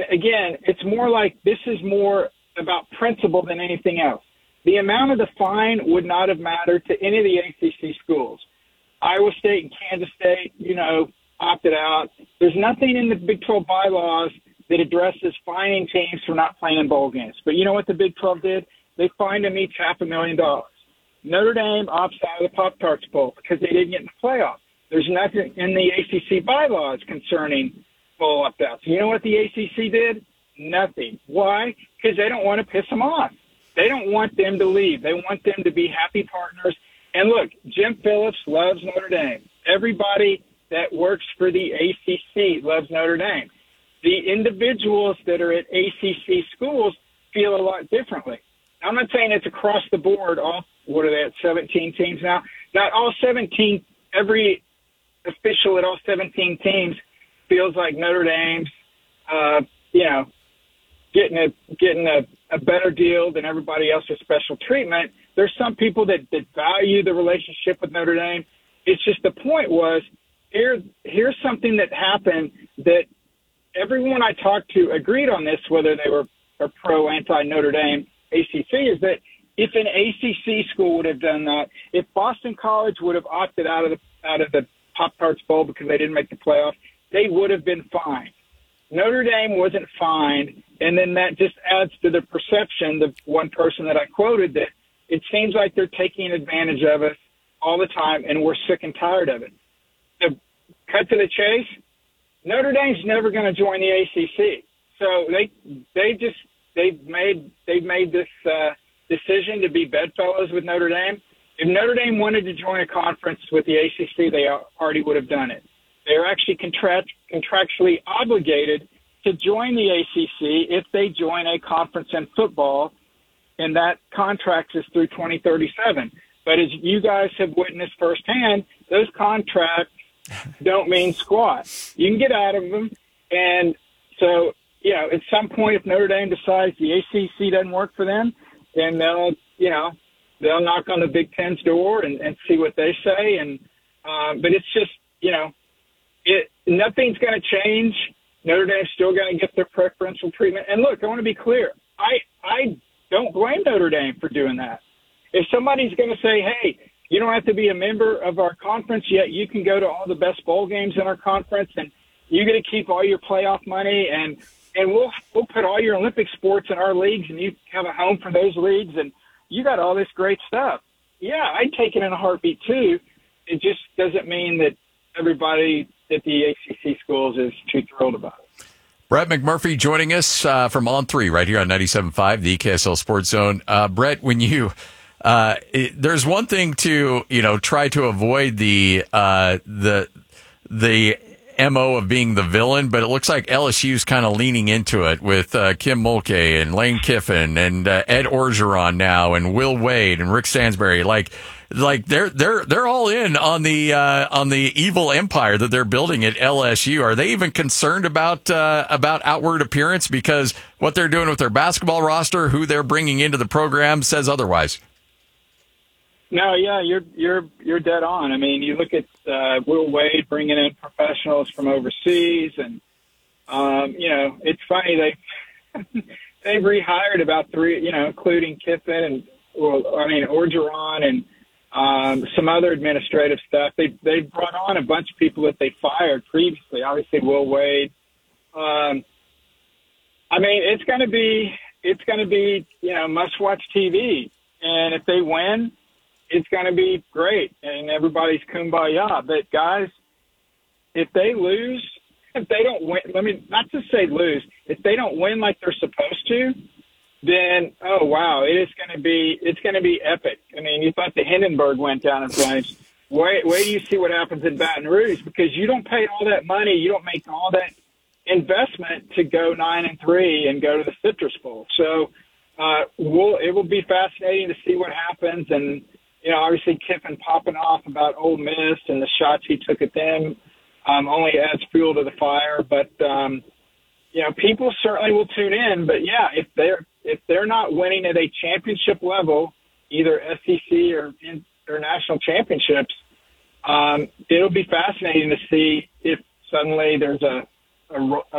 again, it's more like this is more about principle than anything else. The amount of the fine would not have mattered to any of the ACC schools. Iowa State and Kansas State, opted out. There's nothing in the Big 12 bylaws that addresses fining teams for not playing in bowl games. But you know what the Big 12 did? They fined them each $500,000. Notre Dame opts out of the Pop-Tarts Bowl because they didn't get in the playoff. There's nothing in the ACC bylaws concerning bowl opt-outs. You know what the ACC did? Nothing. Why? Because they don't want to piss them off. They don't want them to leave. They want them to be happy partners. And look, Jim Phillips loves Notre Dame. Everybody that works for the ACC loves Notre Dame. The individuals that are at ACC schools feel a lot differently. I'm not saying it's across the board. What are they at, 17 teams now? Not all 17, every official at all 17 teams feels like Notre Dame's, getting a better deal than everybody else with special treatment. There's some people that value the relationship with Notre Dame. It's just the point was, here's something that happened that everyone I talked to agreed on this, whether they were pro, anti Notre Dame, ACC, is that if an ACC school would have done that, if Boston College would have opted out of the Pop-Tarts Bowl because they didn't make the playoff, they would have been fined. Notre Dame wasn't fined, and then that just adds to the perception, the one person that I quoted, that it seems like they're taking advantage of us all the time, and we're sick and tired of it. To cut to the chase, Notre Dame's never going to join the ACC. So they've made this decision to be bedfellows with Notre Dame. If Notre Dame wanted to join a conference with the ACC, they already would have done it. They're actually contractually obligated to join the ACC if they join a conference in football, and that contract is through 2037. But as you guys have witnessed firsthand, those contracts don't mean squat. You can get out of them. And so, at some point, if Notre Dame decides the ACC doesn't work for them, then they'll knock on the Big Ten's door and see what they say. And but it's just, nothing's going to change. Notre Dame's still going to get their preferential treatment. And look, I want to be clear. I don't blame Notre Dame for doing that. If somebody's going to say, hey, you don't have to be a member of our conference, yet you can go to all the best bowl games in our conference, and you get to keep all your playoff money, and we'll put all your Olympic sports in our leagues, and you have a home for those leagues, and you got all this great stuff. Yeah, I'd take it in a heartbeat too. It just doesn't mean that everybody at the ACC schools is too thrilled about it. Brett McMurphy joining us from On 3 right here on 97.5, the EKSL Sports Zone. Brett, when you there's one thing to try to avoid the MO of being the villain, but it looks like LSU's kind of leaning into it with Kim Mulkey and Lane Kiffin and Ed Orgeron now and Will Wade and Rick Stansbury. Like they're all in on the evil empire that they're building at LSU. Are they even concerned about outward appearance, because what they're doing with their basketball roster, who they're bringing into the program, says otherwise? No, yeah, you're dead on. I mean, you look at Will Wade bringing in professionals from overseas, and it's funny they've rehired about three, including Kiffin and Orgeron and some other administrative stuff. They brought on a bunch of people that they fired previously. Obviously, Will Wade. It's going to be must-watch TV, and if they win, it's going to be great, and everybody's kumbaya. But, guys, if they don't win, not to say lose, if they don't win like they're supposed to, then, oh, wow, it's going to be epic. I mean, you thought the Hindenburg went down in flames. Wait till you see what happens in Baton Rouge, because you don't pay all that money, you don't make all that investment to go 9-3 and go to the Citrus Bowl. So it will be fascinating to see what happens. And, obviously Kiffin popping off about Ole Miss and the shots he took at them only adds fuel to the fire. But, people certainly will tune in. But, yeah, if they're not winning at a championship level, either SEC or national championships, it'll be fascinating to see if suddenly there's a